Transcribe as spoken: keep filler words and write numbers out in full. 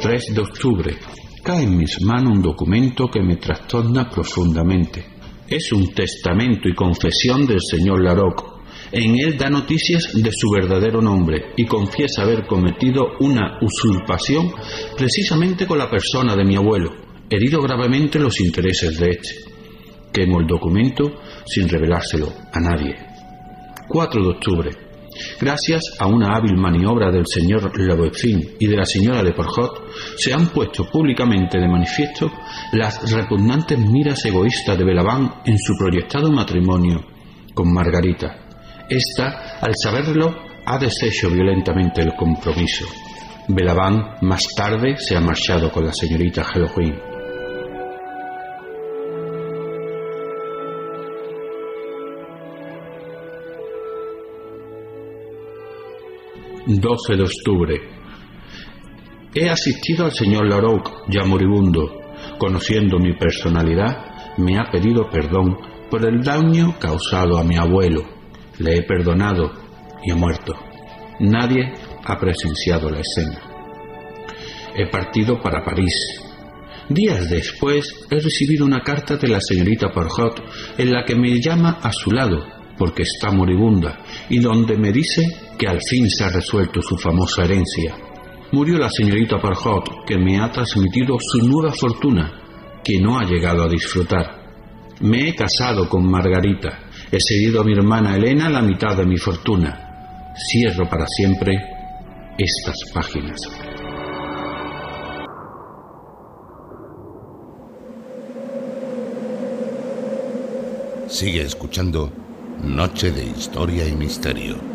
tres de octubre. Cae en mis manos un documento que me trastorna profundamente. Es un testamento y confesión del señor Larocque. En él da noticias de su verdadero nombre y confiesa haber cometido una usurpación precisamente con la persona de mi abuelo, herido gravemente los intereses de este. Quemo el documento sin revelárselo a nadie. cuatro de octubre. Gracias a una hábil maniobra del señor Le Beffin y de la señora de Porjot, se han puesto públicamente de manifiesto las repugnantes miras egoístas de Belavant en su proyectado matrimonio con Margarita. Esta, al saberlo, ha deshecho violentamente el compromiso. Belavant más tarde se ha marchado con la señorita Halloween. doce de octubre. He asistido al señor Larocque, ya moribundo. Conociendo mi personalidad, me ha pedido perdón por el daño causado a mi abuelo. Le he perdonado y ha muerto. Nadie ha presenciado la escena. He partido para París. Días después he recibido una carta de la señorita Porjot en la que me llama a su lado porque está moribunda y donde me dice que al fin se ha resuelto su famosa herencia. Murió la señorita Porjot, que me ha transmitido su nueva fortuna, que no ha llegado a disfrutar. Me he casado con Margarita, he cedido a mi hermana Elena la mitad de mi fortuna. Cierro para siempre estas páginas. Sigue escuchando Noche de Historia y Misterio.